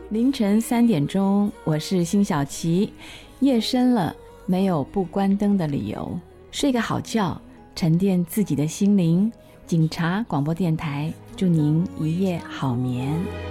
凌晨3点钟，我是辛晓琪。夜深了，没有不关灯的理由，睡个好觉，沉淀自己的心灵。警察广播电台，祝您一夜好眠。